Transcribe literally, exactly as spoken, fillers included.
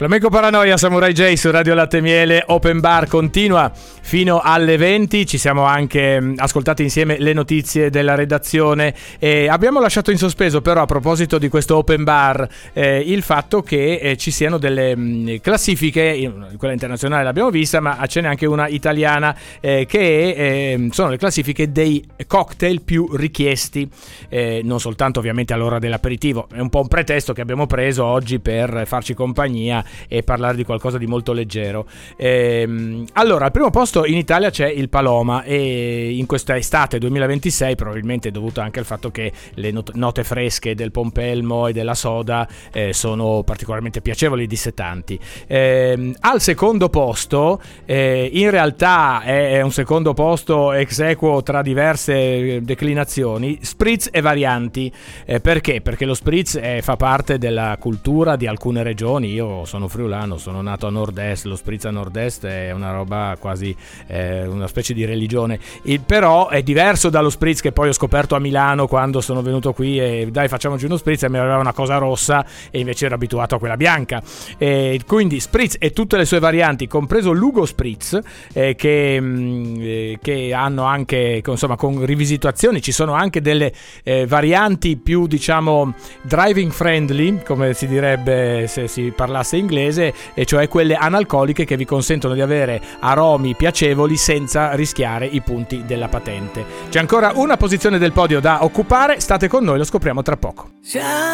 Flamenco Paranoia, Samurai J su Radio Latte Miele. Open Bar continua fino alle venti. Ci siamo anche mh, ascoltati insieme le notizie della redazione e abbiamo lasciato in sospeso però, a proposito di questo Open Bar, eh, il fatto che eh, ci siano delle mh, classifiche. Quella internazionale l'abbiamo vista, ma ce n'è anche una italiana, eh, che eh, sono le classifiche dei cocktail più richiesti, eh, non soltanto ovviamente all'ora dell'aperitivo. È un po' un pretesto che abbiamo preso oggi per farci compagnia e parlare di qualcosa di molto leggero. Ehm, allora, al primo posto in Italia c'è il Paloma, e in questa estate duemilaventisei, probabilmente dovuto anche al fatto che le not- note fresche del pompelmo e della soda eh, sono particolarmente piacevoli e dissetanti. Ehm, al secondo posto, eh, in realtà è un secondo posto ex equo tra diverse declinazioni, spritz e varianti. Eh, perché? Perché lo spritz eh, fa parte della cultura di alcune regioni. Io sono friulano, sono nato a nord-est, lo spritz a nord-est è una roba quasi eh, una specie di religione. Il, però è diverso dallo spritz che poi ho scoperto a Milano quando sono venuto qui e dai facciamoci uno spritz, e mi aveva una cosa rossa e invece ero abituato a quella bianca. E quindi spritz e tutte le sue varianti, compreso l'Ugo Spritz, eh, che, mh, che hanno anche, insomma, con rivisitazioni. Ci sono anche delle eh, varianti più, diciamo, driving friendly, come si direbbe se si parlasse inglese, e cioè quelle analcoliche che vi consentono di avere aromi piacevoli senza rischiare i punti della patente. C'è ancora una posizione del podio da occupare, state con noi, lo scopriamo tra poco.